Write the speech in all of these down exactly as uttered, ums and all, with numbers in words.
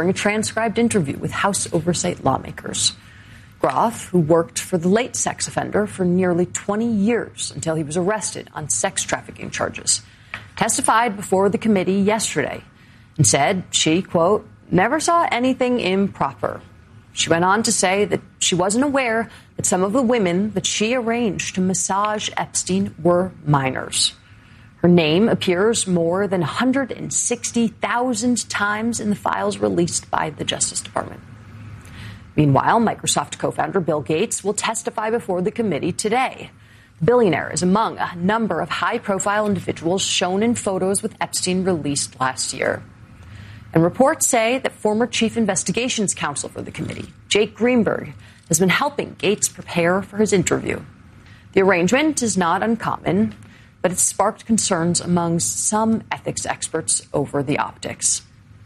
during a transcribed interview with House Oversight lawmakers. Groff, who worked for the late sex offender for nearly twenty years until he was arrested on sex trafficking charges, testified before the committee yesterday and said she, quote, never saw anything improper. She went on to say that she wasn't aware that some of the women that she arranged to massage Epstein were minors. Her name appears more than one hundred sixty thousand times in the files released by the Justice Department. Meanwhile, Microsoft co-founder Bill Gates will testify before the committee today. The billionaire is among a number of high-profile individuals shown in photos with Epstein released last year. And reports say that former chief investigations counsel for the committee, Jake Greenberg, has been helping Gates prepare for his interview. The arrangement is not uncommon, but it's sparked concerns among some ethics experts over the optics.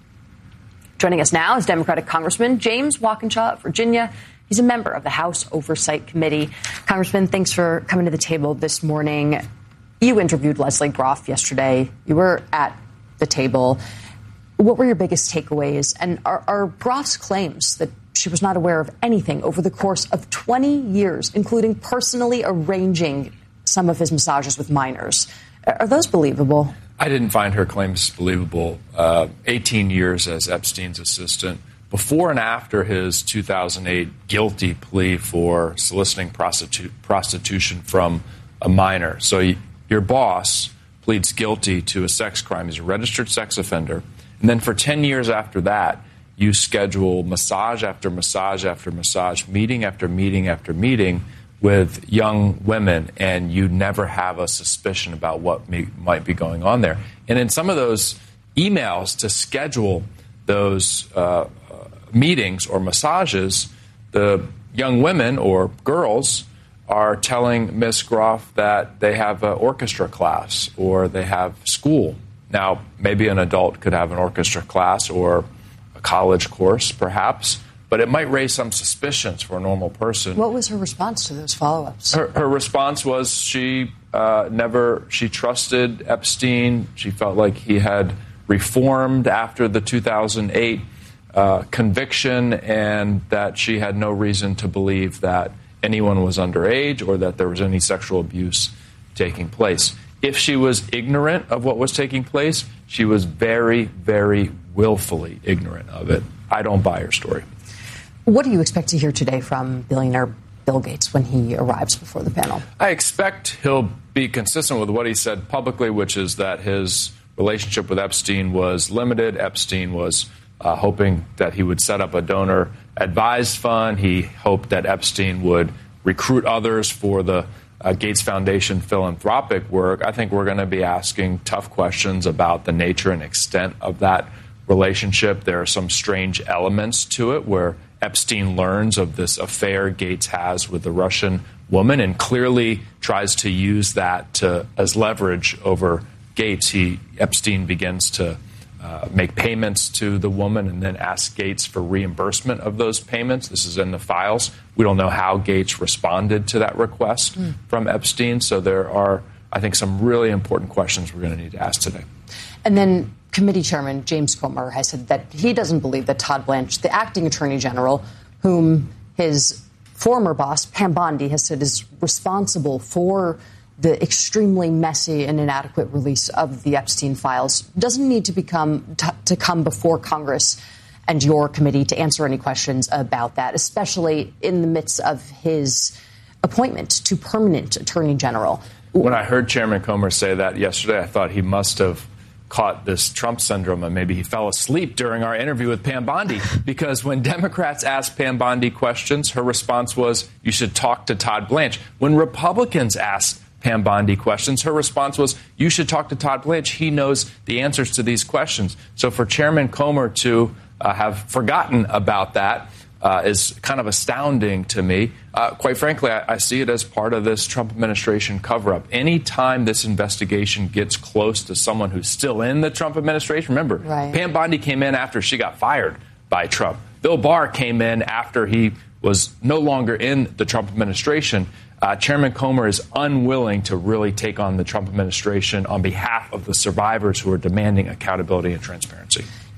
Joining us now is Democratic Congressman James Walkinshaw of Virginia. He's a member of the House Oversight Committee. Congressman, thanks for coming to the table this morning. You interviewed Leslie Groff yesterday. You were at the table. What were your biggest takeaways? And are, are Groff's claims that she was not aware of anything over the course of twenty years, including personally arranging some of his massages with minors, are those believable? I didn't find her claims believable. Uh, eighteen years as Epstein's assistant, before and after his two thousand eight guilty plea for soliciting prostitu- prostitution from a minor. So y- your boss pleads guilty to a sex crime. He's a registered sex offender. And then for ten years after that, you schedule massage after massage after massage, meeting after meeting after meeting with young women, and you never have a suspicion about what may, might be going on there. And in some of those emails to schedule those uh, meetings or massages, the young women or girls are telling Miss Groff that they have an orchestra class or they have school. Now, maybe an adult could have an orchestra class or a college course, perhaps, but it might raise some suspicions for a normal person. What was her response to those follow-ups? Her, her response was she uh, never, she trusted Epstein. She felt like he had reformed after the two thousand eight uh, conviction, and that she had no reason to believe that anyone was underage or that there was any sexual abuse taking place. If she was ignorant of what was taking place, she was very, very willfully ignorant of it. I don't buy her story. What do you expect to hear today from billionaire Bill Gates when he arrives before the panel? I expect he'll be consistent with what he said publicly, which is that his relationship with Epstein was limited. Epstein was uh, hoping that he would set up a donor-advised fund. He hoped that Epstein would recruit others for the uh, Gates Foundation philanthropic work. I think we're going to be asking tough questions about the nature and extent of that relationship. There are some strange elements to it where Epstein learns of this affair Gates has with the Russian woman and clearly tries to use that to, as leverage over Gates. He Epstein begins to uh, make payments to the woman and then asks Gates for reimbursement of those payments. This is in the files. We don't know how Gates responded to that request mm. from Epstein. So there are, I think, some really important questions we're going to need to ask today. And then Committee Chairman James Comer has said that he doesn't believe that Todd Blanche, the acting attorney general, whom his former boss, Pam Bondi, has said is responsible for the extremely messy and inadequate release of the Epstein files, doesn't need to become t- to come before Congress and your committee to answer any questions about that, especially in the midst of his appointment to permanent attorney general. When I heard Chairman Comer say that yesterday, I thought he must have caught this Trump syndrome, and maybe he fell asleep during our interview with Pam Bondi, because when Democrats asked Pam Bondi questions, her response was, you should talk to Todd Blanche. When Republicans asked Pam Bondi questions, her response was, you should talk to Todd Blanche. He knows the answers to these questions. So for Chairman Comer to uh, have forgotten about that uh, is kind of astounding to me. Uh, quite frankly, I, I see it as part of this Trump administration cover-up. Any time this investigation gets close to someone who's still in the Trump administration, remember, right. Pam Bondi came in after she got fired by Trump. Bill Barr came in after he was no longer in the Trump administration. Uh, Chairman Comer is unwilling to really take on the Trump administration on behalf of the survivors who are demanding accountability and transparency.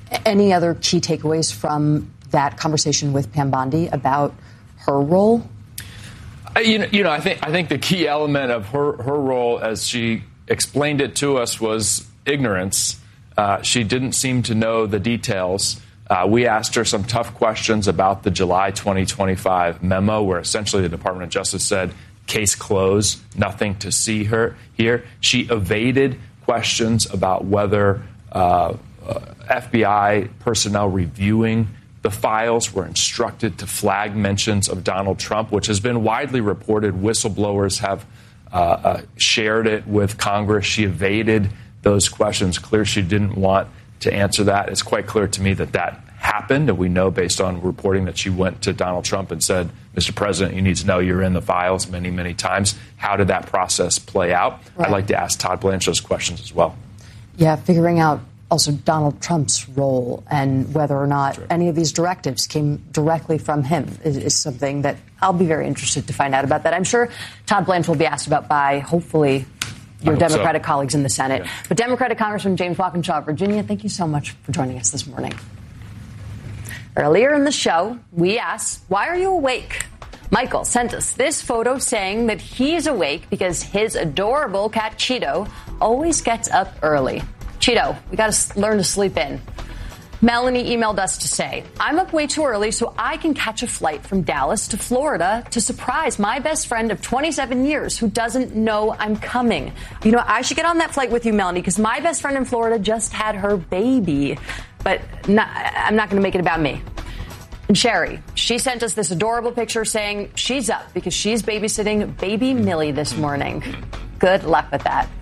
Any other key takeaways from that conversation with Pam Bondi about her role? Uh, you know, you know, I think I think the key element of her, her role, as she explained it to us, was ignorance. Uh, she didn't seem to know the details. Uh, we asked her some tough questions about the July twenty twenty-five memo, where essentially the Department of Justice said, case closed, nothing to see her here. She evaded questions about whether uh, uh, F B I personnel reviewing the files were instructed to flag mentions of Donald Trump, which has been widely reported. Whistleblowers have uh, uh, shared it with Congress. She evaded those questions. Clear she didn't want to answer that. It's quite clear to me that that happened, and we know based on reporting that she went to Donald Trump and said, Mister President, you need to know you're in the files many, many times. How did that process play out? Right. I'd like to ask Todd Blanche those questions as well. Yeah, figuring out also Donald Trump's role and whether or not right. any of these directives came directly from him is, is something that I'll be very interested to find out about that. I'm sure Todd Blanche will be asked about by, hopefully, your Democratic so. colleagues in the Senate. Yeah. But Democratic Congressman James Walkinshaw of Virginia, thank you so much for joining us this morning. Earlier in the show, we asked, why are you awake? Michael sent us this photo saying that he's awake because his adorable cat Cheeto always gets up early. Cheeto, we got to learn to sleep in. Melanie emailed us to say, I'm up way too early so I can catch a flight from Dallas to Florida to surprise my best friend of twenty-seven years who doesn't know I'm coming. You know, I should get on that flight with you, Melanie, because my best friend in Florida just had her baby. But not, I'm not going to make it about me. And Sherry, she sent us this adorable picture saying she's up because she's babysitting baby Millie this morning. Good luck with that.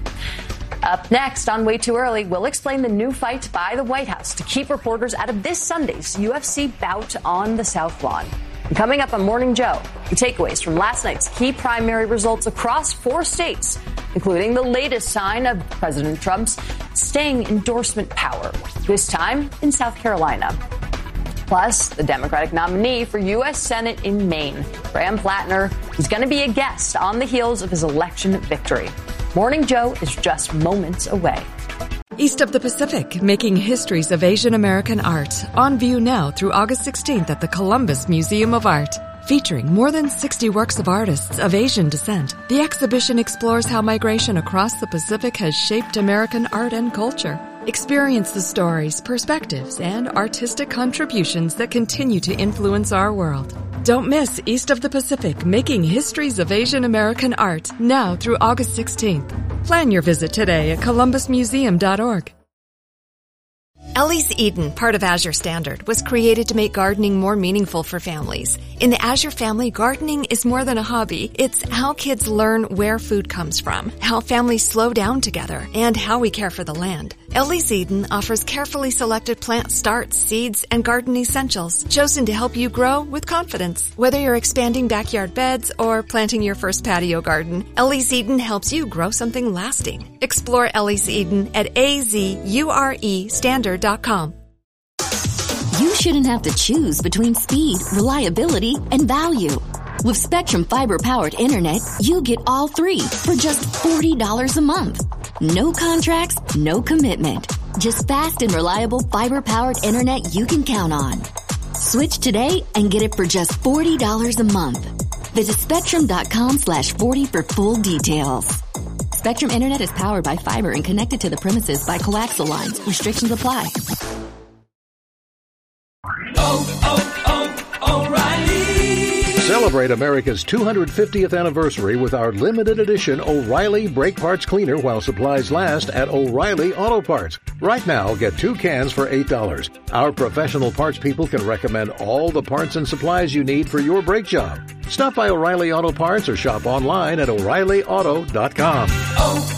Up next on Way Too Early, we'll explain the new fight by the White House to keep reporters out of this Sunday's U F C bout on the South Lawn. And coming up on Morning Joe, the takeaways from last night's key primary results across four states, including the latest sign of President Trump's staying endorsement power, this time in South Carolina. Plus, the Democratic nominee for U S Senate in Maine, Graham Plattner, is going to be a guest on the heels of his election victory. Morning Joe is just moments away. East of the Pacific, making histories of Asian American art. On view now through August sixteenth at the Columbus Museum of Art. Featuring more than sixty works of artists of Asian descent, the exhibition explores how migration across the Pacific has shaped American art and culture. Experience the stories, perspectives, and artistic contributions that continue to influence our world. Don't miss East of the Pacific, making histories of Asian American art, now through August sixteenth. Plan your visit today at columbus museum dot org. Ellie's Eden, part of Azure Standard, was created to make gardening more meaningful for families. In the Azure family, gardening is more than a hobby. It's how kids learn where food comes from, how families slow down together, and how we care for the land. Ellie's Eden offers carefully selected plant starts, seeds, and garden essentials chosen to help you grow with confidence. Whether you're expanding backyard beds or planting your first patio garden, Ellie's Eden helps you grow something lasting. Explore Ellie's Eden at A Z U R E standard dot com. You shouldn't have to choose between speed, reliability, and value. With Spectrum Fiber-powered internet, you get all three for just forty dollars a month. No contracts, no commitment. Just fast and reliable fiber-powered internet you can count on. Switch today and get it for just forty dollars a month. Visit spectrum.com slash 40 for full details. Spectrum Internet is powered by fiber and connected to the premises by coaxial lines. Restrictions apply. Oh, oh, oh, O'Reilly! Celebrate America's two hundred fiftieth anniversary with our limited edition O'Reilly Brake Parts Cleaner while supplies last at O'Reilly Auto Parts. Right now, get two cans for eight dollars. Our professional parts people can recommend all the parts and supplies you need for your brake job. Stop by O'Reilly Auto Parts or shop online at O'Reilly Auto dot com. Oh,